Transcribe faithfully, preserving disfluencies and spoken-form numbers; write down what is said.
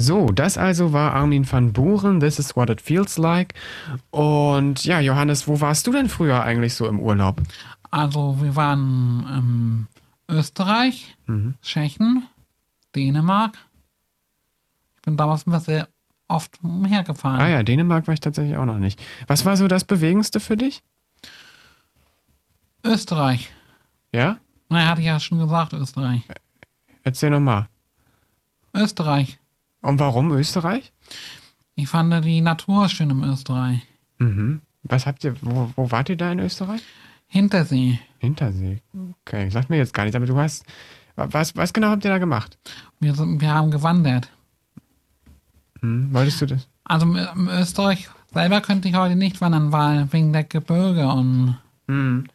So, das also war Armin van Buuren, This is what it feels like. Und ja, Johannes, wo warst du denn früher eigentlich so im Urlaub? Also wir waren ähm, Österreich, Mhm. Tschechien, Dänemark. Ich bin damals immer sehr oft Ah umhergefahren. ja, Dänemark war ich tatsächlich auch noch nicht. Was war so das Bewegendste für dich? Österreich. Ja? Na, hatte ich ja schon gesagt, Österreich. Erzähl nochmal. Österreich. Und warum Österreich? Ich fand die Natur schön im Österreich. Mhm. Was habt ihr, wo, wo wart ihr da in Österreich? Hintersee. Hintersee. Okay, sagt mir jetzt gar nichts, aber du hast, was, was genau habt ihr da gemacht? Wir, sind, wir haben gewandert. Hm, wolltest du das? Also im, im Österreich selber könnte ich heute nicht wandern, weil wegen der Gebirge und Hm.